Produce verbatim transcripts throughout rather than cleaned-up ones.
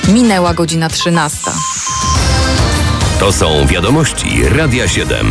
Minęła godzina trzynasta. To są wiadomości Radia siedem.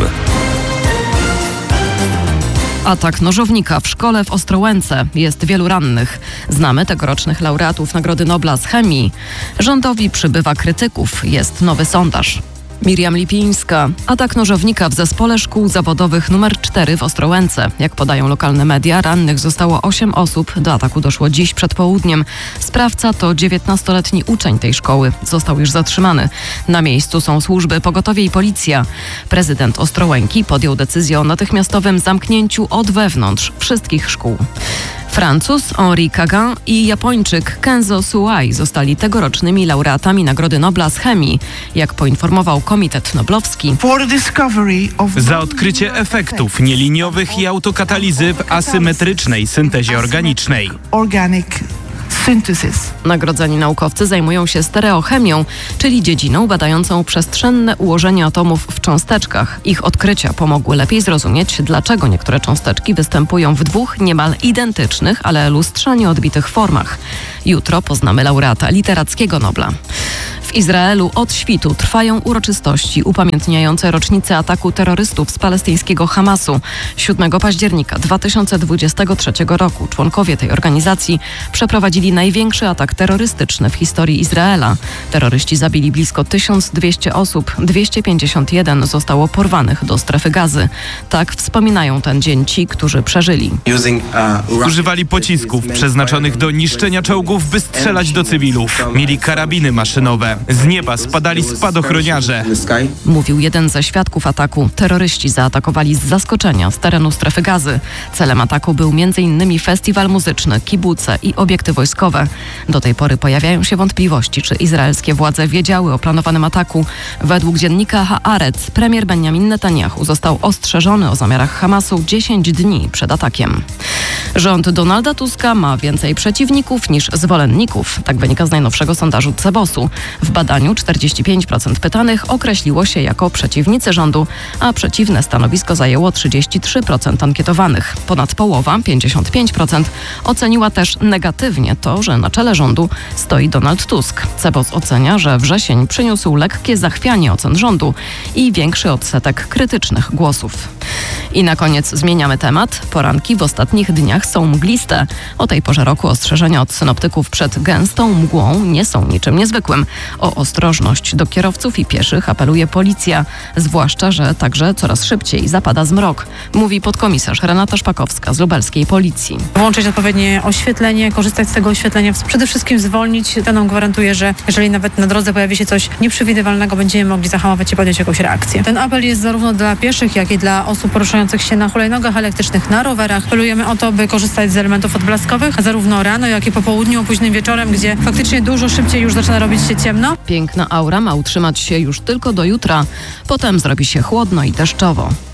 Atak nożownika w szkole w Ostrołęce. Jest wielu rannych. Znamy tegorocznych laureatów Nagrody Nobla z chemii. Rządowi przybywa krytyków. Jest nowy sondaż. Miriam Lipińska. Atak nożownika w zespole szkół zawodowych numer cztery w Ostrołęce. Jak podają lokalne media, rannych zostało osiem osób. Do ataku doszło dziś przed południem. Sprawca to dziewiętnastoletni uczeń tej szkoły. Został już zatrzymany. Na miejscu są służby pogotowie i policja. Prezydent Ostrołęki podjął decyzję o natychmiastowym zamknięciu od wewnątrz wszystkich szkół. Francuz Henri Cagan i Japończyk Kenzo Suai zostali tegorocznymi laureatami Nagrody Nobla z chemii. Jak poinformował Komitet Noblowski, za odkrycie efektów nieliniowych i autokatalizy w asymetrycznej syntezie organicznej. Nagrodzeni naukowcy zajmują się stereochemią, czyli dziedziną badającą przestrzenne ułożenie atomów w cząsteczkach. Ich odkrycia pomogły lepiej zrozumieć, dlaczego niektóre cząsteczki występują w dwóch niemal identycznych, ale lustrzanie odbitych formach. Jutro poznamy laureata literackiego Nobla. W Izraelu od świtu trwają uroczystości upamiętniające rocznicę ataku terrorystów z palestyńskiego Hamasu. siódmego października dwa tysiące dwudziestego trzeciego roku członkowie tej organizacji przeprowadzili największy atak terrorystyczny w historii Izraela. Terroryści zabili blisko tysiąc dwieście osób, dwieście pięćdziesiąt jeden zostało porwanych do strefy Gazy. Tak wspominają ten dzień ci, którzy przeżyli. Używali pocisków przeznaczonych do niszczenia czołgów, by strzelać do cywilów. Mieli karabiny maszynowe. Z nieba spadali spadochroniarze. Mówił jeden ze świadków ataku. Terroryści zaatakowali z zaskoczenia z terenu strefy Gazy. Celem ataku był między innymi festiwal muzyczny, kibuce i obiekty wojskowe. Do tej pory pojawiają się wątpliwości, czy izraelskie władze wiedziały o planowanym ataku. Według dziennika Haaretz premier Benjamin Netanyahu został ostrzeżony o zamiarach Hamasu dziesięć dni przed atakiem. Rząd Donalda Tuska ma więcej przeciwników niż zwolenników. Tak wynika z najnowszego sondażu Cebosu. W badaniu czterdzieści pięć procent pytanych określiło się jako przeciwnicy rządu, a przeciwne stanowisko zajęło trzydzieści trzy procent ankietowanych. Ponad połowa, pięćdziesiąt pięć procent, oceniła też negatywnie to, że na czele rządu stoi Donald Tusk. Cebos ocenia, że wrzesień przyniósł lekkie zachwianie ocen rządu i większy odsetek krytycznych głosów. I na koniec zmieniamy temat. Poranki w ostatnich dniach są mgliste. O tej porze roku ostrzeżenia od synoptyków przed gęstą mgłą nie są niczym niezwykłym. O ostrożność do kierowców i pieszych apeluje policja, zwłaszcza, że także coraz szybciej zapada zmrok, mówi podkomisarz Renata Szpakowska z lubelskiej policji. Włączyć odpowiednie oświetlenie, korzystać z tego oświetlenia, przede wszystkim zwolnić. To nam gwarantuje, że jeżeli nawet na drodze pojawi się coś nieprzewidywalnego, będziemy mogli zahamować i podjąć jakąś reakcję. Ten apel jest zarówno dla pieszych, jak i dla osób poruszających się na hulajnogach elektrycznych, na rowerach. Apelujemy o to, by korzystać z elementów odblaskowych, zarówno rano, jak i po południu, późnym wieczorem, gdzie faktycznie dużo szybciej już zaczyna robić się ciemno. Piękna aura ma utrzymać się już tylko do jutra. Potem zrobi się chłodno i deszczowo.